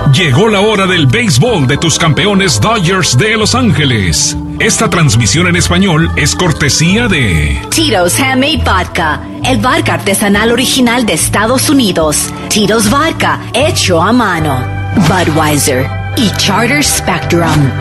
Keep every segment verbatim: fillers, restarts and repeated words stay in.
Llegó la hora del béisbol de tus campeones Dodgers de Los Ángeles. Esta transmisión en español es cortesía de Tito's Handmade Vodka, el vodka artesanal original de Estados Unidos. Tito's Vodka, hecho a mano. Budweiser y Charter Spectrum.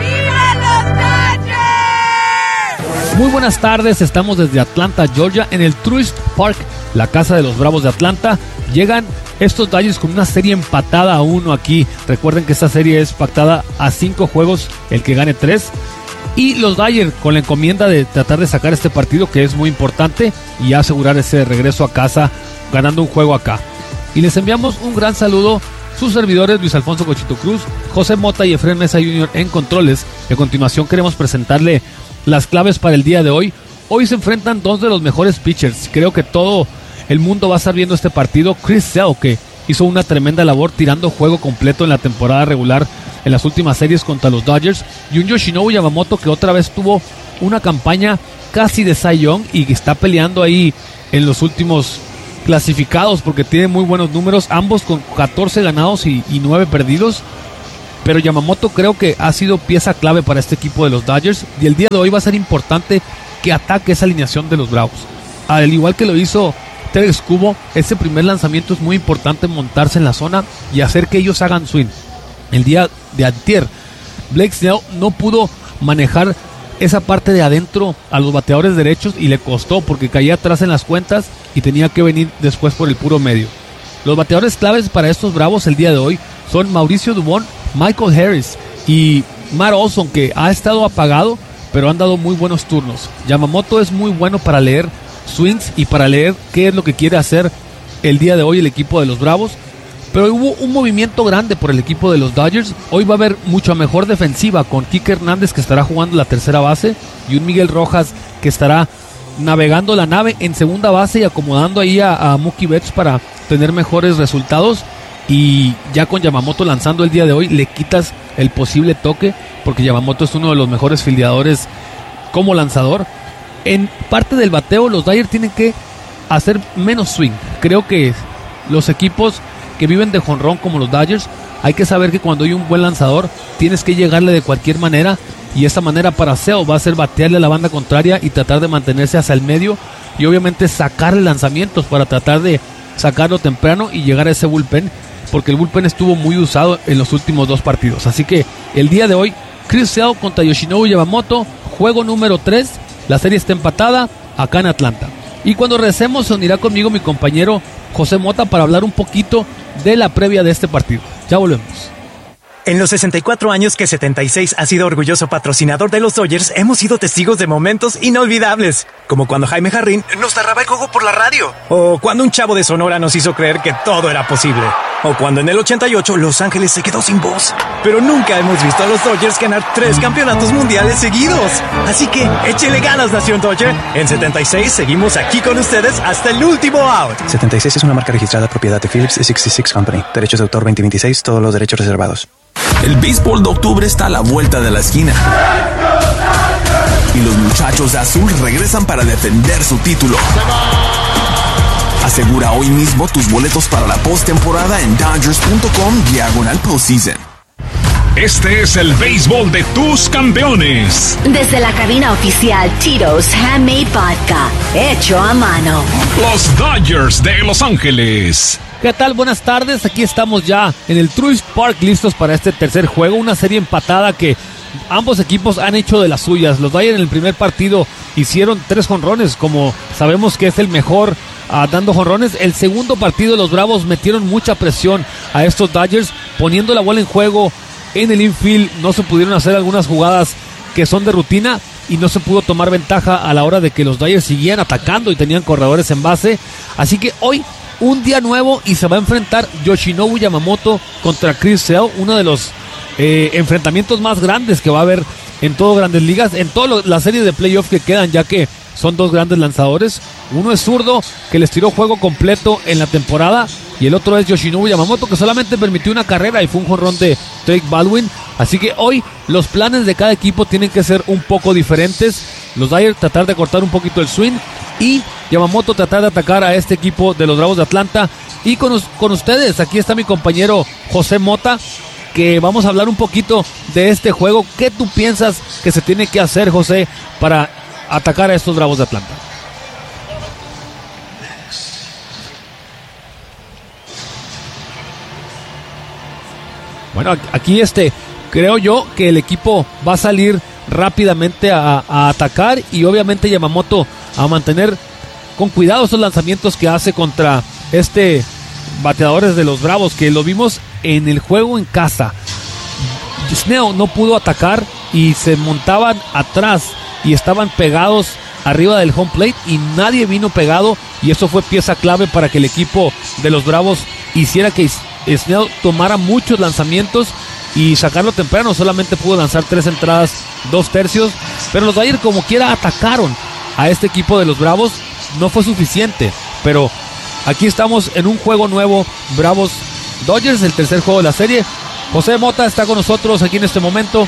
Muy buenas tardes, estamos desde Atlanta, Georgia, en el Truist Park, la casa de los Bravos de Atlanta. Llegan estos Dodgers con una serie empatada a uno aquí. Recuerden que esta serie es pactada a cinco juegos, el que gane tres. Y los Dodgers con la encomienda de tratar de sacar este partido, que es muy importante, y asegurar ese regreso a casa ganando un juego acá. Y les enviamos un gran saludo, sus servidores Luis Alfonso Cochito Cruz, José Mota y Efraín Mesa junior en controles. A continuación queremos presentarle las claves para el día de hoy. Hoy se enfrentan dos de los mejores pitchers. Creo que todo el mundo va a estar viendo este partido. Chris Sale, que hizo una tremenda labor tirando juego completo en la temporada regular en las últimas series contra los Dodgers, y un Yoshinobu Yamamoto que otra vez tuvo una campaña casi de Cy Young y que está peleando ahí en los últimos clasificados porque tiene muy buenos números, ambos con catorce ganados y, y nueve perdidos. Pero Yamamoto creo que ha sido pieza clave para este equipo de los Dodgers, y el día de hoy va a ser importante que ataque esa alineación de los Bravos. Al igual que lo hizo Tarik Skubal, ese primer lanzamiento es muy importante, montarse en la zona y hacer que ellos hagan swing. El día de antier, Blake Snell no pudo manejar esa parte de adentro a los bateadores derechos y le costó porque caía atrás en las cuentas y tenía que venir después por el puro medio. Los bateadores claves para estos Bravos el día de hoy son Mauricio Dubón, Michael Harris y Matt Olson, que ha estado apagado pero han dado muy buenos turnos. Yamamoto es muy bueno para leer swings y para leer qué es lo que quiere hacer el día de hoy el equipo de los Bravos. Pero hubo un movimiento grande por el equipo de los Dodgers. Hoy va a haber mucha mejor defensiva con Kike Hernández, que estará jugando la tercera base, y un Miguel Rojas que estará navegando la nave en segunda base y acomodando ahí a, a Mookie Betts para tener mejores resultados. Y ya con Yamamoto lanzando el día de hoy le quitas el posible toque, porque Yamamoto es uno de los mejores fildeadores como lanzador. En parte del bateo los Dodgers tienen que hacer menos swing. Creo que los equipos que viven de jonrón como los Dodgers, hay que saber que cuando hay un buen lanzador tienes que llegarle de cualquier manera, y esa manera para Sale va a ser batearle a la banda contraria y tratar de mantenerse hacia el medio, y obviamente sacarle lanzamientos para tratar de sacarlo temprano y llegar a ese bullpen, porque el bullpen estuvo muy usado en los últimos dos partidos. Así que el día de hoy, Chris Sale contra Yoshinobu Yamamoto, juego número tres, la serie está empatada acá en Atlanta. Y cuando regresemos se unirá conmigo mi compañero José Mota para hablar un poquito de la previa de este partido. Ya volvemos. En los sesenta y cuatro años que setenta y seis ha sido orgulloso patrocinador de los Dodgers, hemos sido testigos de momentos inolvidables. Como cuando Jaime Jarrín nos narraba el juego por la radio. O cuando un chavo de Sonora nos hizo creer que todo era posible. O cuando en el ochenta y ocho Los Ángeles se quedó sin voz. Pero nunca hemos visto a los Dodgers ganar tres campeonatos mundiales seguidos. Así que échele ganas, Nación Dodger. En setenta y seis seguimos aquí con ustedes hasta el último out. setenta y seis es una marca registrada propiedad de Phillips sesenta y seis Company. Derechos de autor veinte veintiséis, todos los derechos reservados. El béisbol de octubre está a la vuelta de la esquina. Y los muchachos de azul regresan para defender su título. Asegura hoy mismo tus boletos para la postemporada en Dodgers.com diagonal postseason. Este es el béisbol de tus campeones. Desde la cabina oficial Tito's Handmade Vodka, hecho a mano. Los Dodgers de Los Ángeles. ¿Qué tal? Buenas tardes, aquí estamos ya en el Truist Park listos para este tercer juego, una serie empatada que ambos equipos han hecho de las suyas. Los Dodgers en el primer partido hicieron tres jonrones, como sabemos que es el mejor uh, dando jonrones. El segundo partido los Bravos metieron mucha presión a estos Dodgers, poniendo la bola en juego en el infield. No se pudieron hacer algunas jugadas que son de rutina y no se pudo tomar ventaja a la hora de que los Dodgers seguían atacando y tenían corredores en base. Así que hoy un día nuevo y se va a enfrentar Yoshinobu Yamamoto contra Chris Sale, uno de los eh, enfrentamientos más grandes que va a haber en todo Grandes Ligas, en todas las series de playoff que quedan, ya que son dos grandes lanzadores. Uno es zurdo, que les tiró juego completo en la temporada, y el otro es Yoshinobu Yamamoto, que solamente permitió una carrera y fue un jonrón de Drake Baldwin. Así que hoy los planes de cada equipo tienen que ser un poco diferentes. Los Dodgers tratar de cortar un poquito el swing y Yamamoto tratar de atacar a este equipo de los Bravos de Atlanta. Y con, con ustedes, aquí está mi compañero José Mota. que vamos a hablar un poquito de este juego. ¿Qué tú piensas que se tiene que hacer, José, para atacar a estos Bravos de Atlanta? Bueno, aquí este, creo yo que el equipo va a salir rápidamente a, a atacar y obviamente Yamamoto a mantener con cuidado esos lanzamientos que hace contra este bateadores de los Bravos, que lo vimos en el juego en casa. Snell no pudo atacar y se montaban atrás y estaban pegados arriba del home plate y nadie vino pegado, y eso fue pieza clave para que el equipo de los Bravos hiciera que Snell tomara muchos lanzamientos y sacarlo temprano. Solamente pudo lanzar tres entradas, dos tercios, pero los Dodgers como quiera atacaron a este equipo de los Bravos. No fue suficiente, pero aquí estamos en un juego nuevo, Bravos Dodgers, el tercer juego de la serie. José Mota está con nosotros aquí en este momento.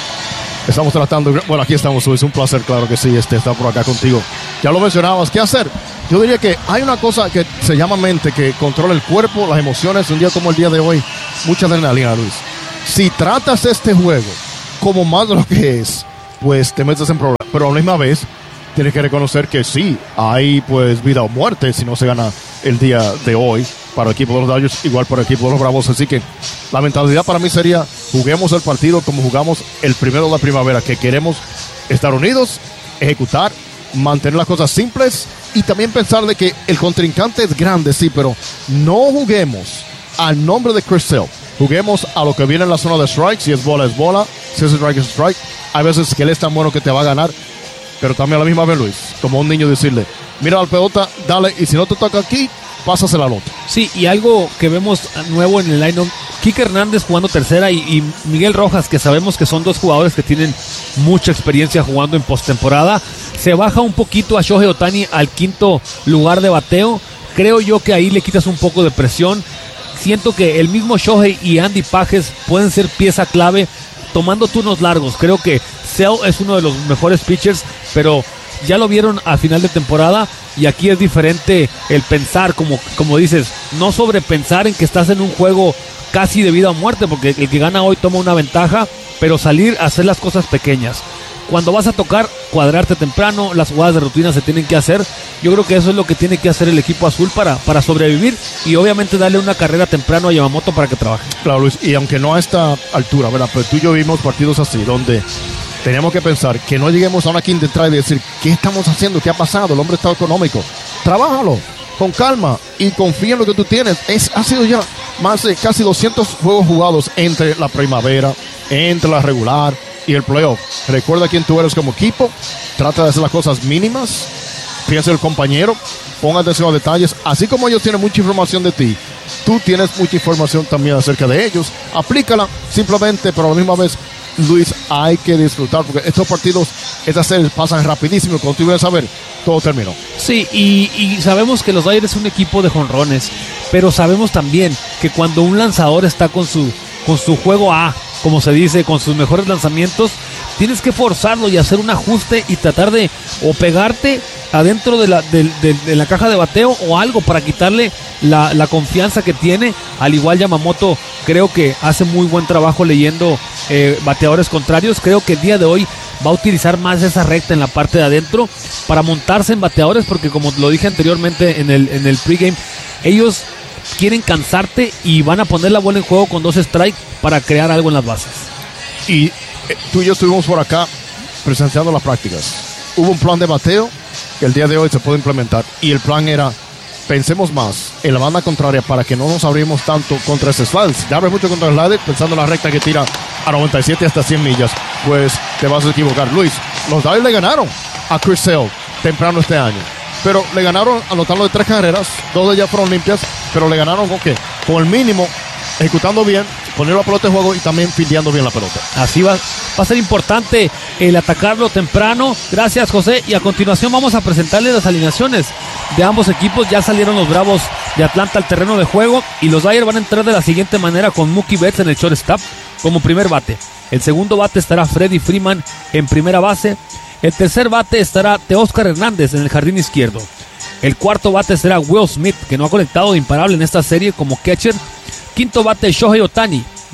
Estamos tratando, bueno, aquí estamos, es un placer, claro que sí, este, estar por acá contigo. Ya lo mencionabas, ¿qué hacer? Yo diría que hay una cosa que se llama mente, que controla el cuerpo, las emociones. Un día como el día de hoy, mucha adrenalina, Luis. Si tratas este juego como más de lo que es, pues te metes en problemas. Pero a la misma vez, tienes que reconocer que sí, hay pues vida o muerte si no se gana el día de hoy para el equipo de los Dodgers, igual para el equipo de los Bravos. Así que la mentalidad para mí sería: juguemos el partido como jugamos el primero de la primavera, que queremos estar unidos, ejecutar, mantener las cosas simples y también pensar de que el contrincante es grande, sí, pero no juguemos al nombre de Chris Sale. Juguemos a lo que viene en la zona de strike. Si es bola, es bola. Si es strike, es strike. Hay veces que él es tan bueno que te va a ganar, pero también a la misma vez, Luis, como un niño decirle: mira la pelota, dale, y si no te toca aquí, pásasela al otro. Sí, y algo que vemos nuevo en el line-up: Kike Hernández jugando tercera y, y Miguel Rojas, que sabemos que son dos jugadores que tienen mucha experiencia jugando en postemporada. Se baja un poquito a Shohei Ohtani al quinto lugar de bateo. Creo yo que ahí le quitas un poco de presión. Siento que el mismo Shohei y Andy Pages pueden ser pieza clave tomando turnos largos. Creo que Sale es uno de los mejores pitchers, pero ya lo vieron a final de temporada y aquí es diferente el pensar, como, como dices, no sobrepensar en que estás en un juego casi de vida o muerte, porque el que gana hoy toma una ventaja, pero salir a hacer las cosas pequeñas. Cuando vas a tocar, cuadrarte temprano, las jugadas de rutina se tienen que hacer. Yo creo que eso es lo que tiene que hacer el equipo azul para, para sobrevivir y obviamente darle una carrera temprano a Yamamoto para que trabaje. Claro, Luis, y aunque no a esta altura, ¿verdad? Pero tú y yo vimos partidos así, donde teníamos que pensar que no lleguemos a una quinta entrada y decir: ¿qué estamos haciendo? ¿Qué ha pasado? El hombre está económico. Trabájalo con calma y confía en lo que tú tienes. Es, ha sido ya más de casi doscientos juegos jugados entre la primavera, entre la regular y el playoff. Recuerda quién tú eres como equipo, trata de hacer las cosas mínimas, piensa en el compañero, ponga atención a detalles. Así como ellos tienen mucha información de ti, tú tienes mucha información también acerca de ellos. Aplícala simplemente, pero a la misma vez, Luis, hay que disfrutar, porque estos partidos, estas series pasan rapidísimo. Cuando tú vienes a ver, todo terminó. Sí, y, y sabemos que los Dodgers es un equipo de jonrones, pero sabemos también que cuando un lanzador está con su, con su juego A, como se dice, con sus mejores lanzamientos, tienes que forzarlo y hacer un ajuste y tratar de o pegarte adentro de la, de, de, de la caja de bateo o algo para quitarle la, la confianza que tiene. Al igual Yamamoto creo que hace muy buen trabajo leyendo eh, bateadores contrarios. Creo que el día de hoy va a utilizar más esa recta en la parte de adentro para montarse en bateadores, porque como lo dije anteriormente en el, en el pregame, ellos quieren cansarte y van a poner la bola en juego con dos strikes para crear algo en las bases. Y eh, tú y yo estuvimos por acá presenciando las prácticas. Hubo un plan de bateo que el día de hoy se puede implementar, y el plan era: pensemos más en la banda contraria para que no nos abrimos tanto contra ese slider. Si te abres mucho contra el slider pensando en la recta que tira a noventa y siete hasta cien millas, pues te vas a equivocar. Luis, los Dodgers le ganaron a Chris Sale temprano este año, pero le ganaron anotando de tres carreras, dos de ellas fueron limpias, pero le ganaron con qué, con el mínimo, ejecutando bien, poniendo la pelota en juego y también fildeando bien la pelota. Así va, va a ser importante el atacarlo temprano. Gracias, José, y a continuación vamos a presentarles las alineaciones de ambos equipos. Ya salieron los Bravos de Atlanta al terreno de juego y los Dodgers van a entrar de la siguiente manera: con Mookie Betts en el shortstop como primer bate. El segundo bate estará Freddie Freeman en primera base. El tercer bate estará Teóscar Hernández en el jardín izquierdo. El cuarto bate será Will Smith, que no ha conectado de imparable en esta serie como catcher. Quinto bate Shohei Ohtani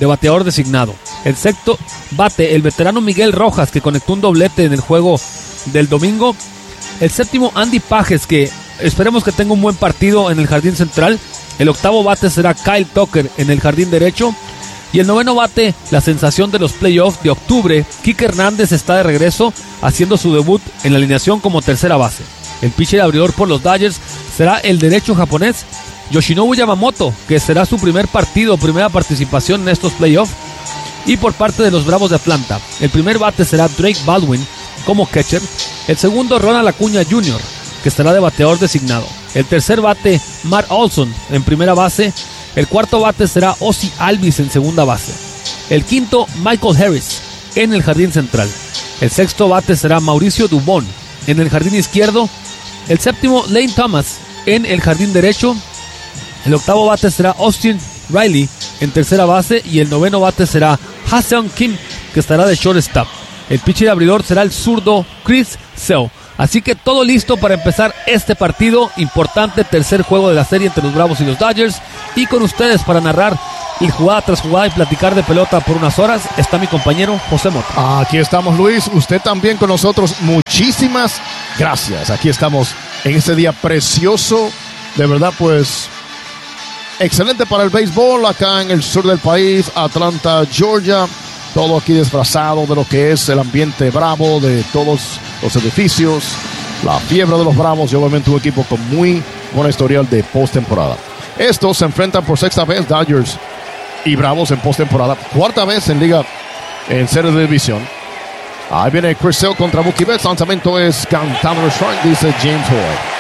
de bateador designado. El sexto bate, el veterano Miguel Rojas, que conectó un doblete en el juego del domingo. El séptimo, Andy Pages, que esperemos que tenga un buen partido en el jardín central. El octavo bate será Kyle Tucker en el jardín derecho. Y el noveno bate, la sensación de los playoffs de octubre, Kike Hernández está de regreso haciendo su debut en la alineación como tercera base. El pitcher abridor por los Dodgers será el derecho japonés Yoshinobu Yamamoto, que será su primer partido, primera participación en estos playoffs. Y por parte de los Bravos de Atlanta, el primer bate será Drake Baldwin como catcher. El segundo, Ronald Acuña junior, que estará de bateador designado. El tercer bate, Matt Olson en primera base. El cuarto bate será Ozzy Albies en segunda base. El quinto, Michael Harris en el jardín central. El sexto bate será Mauricio Dubón en el jardín izquierdo. El séptimo, Lane Thomas en el jardín derecho. El octavo bate será Austin Riley en tercera base. Y el noveno bate será Ha-Seong Kim, que estará de shortstop. El pitcher abridor será el zurdo Chris Sale. Así que todo listo para empezar este partido importante, tercer juego de la serie entre los Bravos y los Dodgers. Y con ustedes para narrar y jugada tras jugada y platicar de pelota por unas horas está mi compañero José Mota. Aquí estamos, Luis, usted también con nosotros. Muchísimas gracias. Aquí estamos en este día precioso, de verdad, pues excelente para el béisbol acá en el sur del país, Atlanta, Georgia. Todo aquí disfrazado de lo que es el ambiente bravo, de todos los edificios, la fiebre de los Bravos y obviamente un equipo con muy buena historial de postemporada. Estos se enfrentan por sexta vez, Dodgers y Bravos en postemporada, cuarta vez en liga en serie de división. Ahí viene Chris Sale contra Mookie Betts. Lanzamiento es Cantando Strike, dice James Hoy.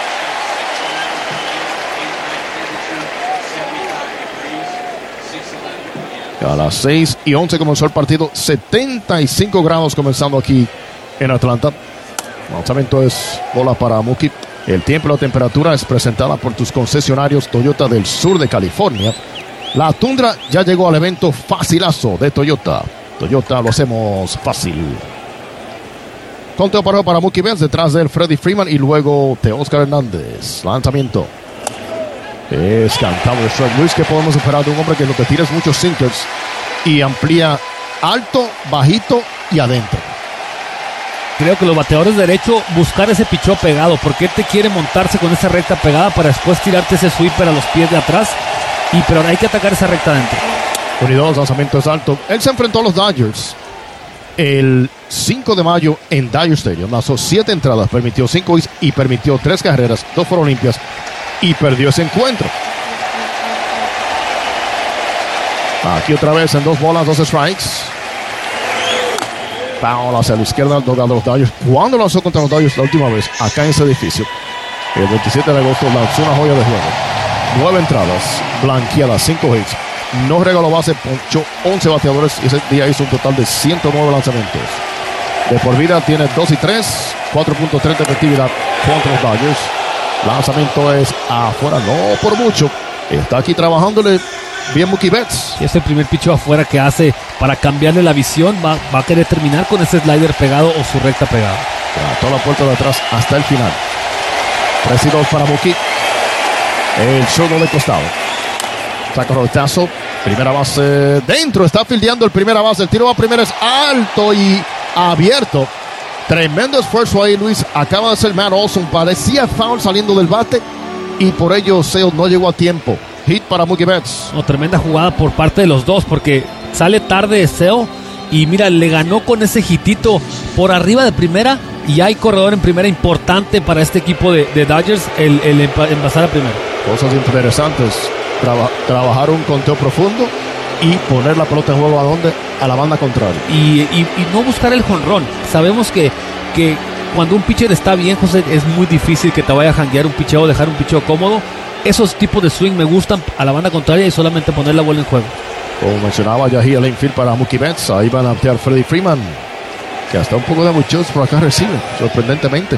A las seis y once comenzó el partido, setenta y cinco grados comenzando aquí en Atlanta. El lanzamiento es bola para Mookie. El tiempo y la temperatura es presentada por tus concesionarios Toyota del sur de California. La Tundra ya llegó al evento facilazo de Toyota. Toyota, lo hacemos fácil. Conteo parado para Mookie Betts, detrás de él Freddie Freeman y luego Teóscar Hernández. Lanzamiento es cantado de strike. Luis, ¿qué podemos esperar de un hombre que lo que tira es muchos sinkers y amplía alto, bajito y adentro? Creo que los bateadores de derecho buscar ese pichó pegado, porque él te quiere montarse con esa recta pegada para después tirarte ese sweeper a los pies de atrás, y pero hay que atacar esa recta adentro. Unidos, lanzamiento es alto. Él se enfrentó a los Dodgers el cinco de mayo en Dodger Stadium. Lanzó siete entradas, permitió cinco hits y permitió tres carreras, dos fueron limpias y perdió ese encuentro. Aquí otra vez en dos bolas, dos strikes. Foul hacia la izquierda del dogado de los Dodgers. ¿Cuándo lanzó contra los Dodgers la última vez? Acá en ese edificio. El veintisiete de agosto lanzó una joya de juego. Nueve entradas, blanqueadas, cinco hits. No regaló base, ponchó once bateadores y ese día hizo un total de ciento nueve lanzamientos. De por vida tiene dos y tres, cuatro punto tres de efectividad contra los Dodgers. Lanzamiento es afuera, no por mucho. Está aquí trabajándole bien Mookie Betts. Y es el primer picho afuera que hace para cambiarle la visión. Va, va a querer terminar con ese slider pegado o su recta pegada. Toda la puerta de atrás hasta el final. tres y dos para Mookie. El zurdo de costado. Saca rotazo. Primera base dentro. Está fildeando el primera base. El tiro a primera es alto y abierto. Tremendo esfuerzo ahí, Luis. Acaba de ser Matt Olson. Parecía foul saliendo del bate y por ello Sale no llegó a tiempo. Hit para Mookie Betts. Oh, tremenda jugada por parte de los dos, porque sale tarde Sale y mira, le ganó con ese hitito por arriba de primera y hay corredor en primera importante para este equipo de, de Dodgers el, el envasar a primera. Cosas interesantes. Traba, trabajar un conteo profundo y poner la pelota en juego a dónde, a la banda contraria. Y, y, y no buscar el jonrón. Sabemos que, que cuando un pitcher está bien, José, es muy difícil que te vaya a janguear un picheo o dejar un picheo cómodo. Esos tipos de swing me gustan a la banda contraria y solamente poner la bola en juego. Como mencionaba Yahir, el infield para Mookie Betts. Ahí van a ampliar Freddie Freeman, que hasta un poco de muchos por acá recibe, sorprendentemente.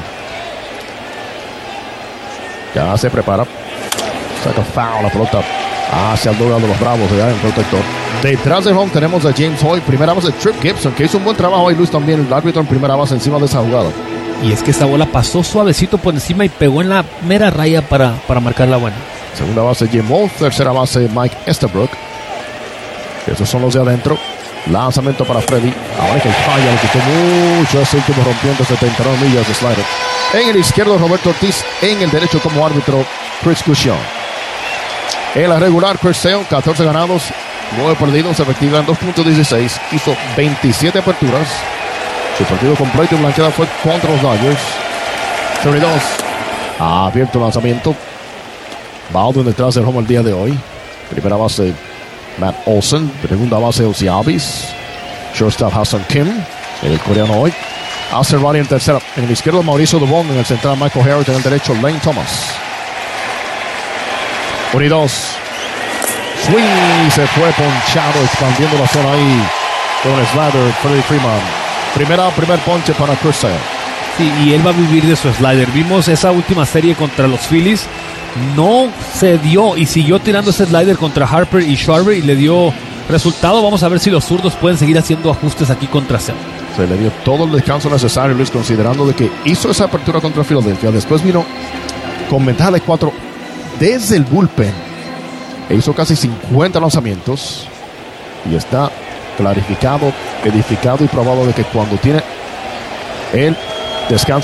Ya se prepara. Saca foul la pelota hacia el dugout de los Bravos, allá en protector. Detrás del home tenemos a James Hoy, primera base de Trip Gibson, que hizo un buen trabajo ahí, Luis, también el árbitro en primera base encima de esa jugada. Y es que esa bola pasó suavecito por encima y pegó en la mera raya para, para marcar la buena. Segunda base Jim Wolf, tercera base Mike Estabrook. Esos son los de adentro. Lanzamiento para Freddy. Ahora que el falla le quitó mucho ese último rompiendo setenta y nueve millas de slider. En el izquierdo Roberto Ortiz. En el derecho como árbitro Chris Cushon. En la regular Chris Sale, catorce ganados, nueve perdidos, efectiva en dos punto dieciséis. Hizo veintisiete aperturas. Su partido completo y blanqueada fue contra los Dodgers. treinta y dos. Abierto el lanzamiento. Baldwin detrás del home el día de hoy. Primera base Matt Olson. Segunda base Ozzie Albies. Shortstop Hassan Kim. El coreano hoy. Hace Ronnie en tercera. En el izquierdo Mauricio Dubón. En el central Michael Harris. En el derecho Lane Thomas. uno y dos. Swing. Se fue ponchado. Expandiendo la zona ahí. Con el slider Freddie Freeman. Primera, primer ponche para Chris Sale. Sí, y él va a vivir de su slider. Vimos esa última serie contra los Phillies. No se dio y siguió tirando ese slider contra Harper y Schwarber y le dio resultado. Vamos a ver si los zurdos pueden seguir haciendo ajustes aquí contra Sale. Se le dio todo el descanso necesario, Luis, considerando de que hizo esa apertura contra Filadelfia. Después vino con ventaja de cuatro desde el bullpen. E hizo casi cincuenta lanzamientos. Y está clarificado, edificado y probado de que cuando tiene el descanso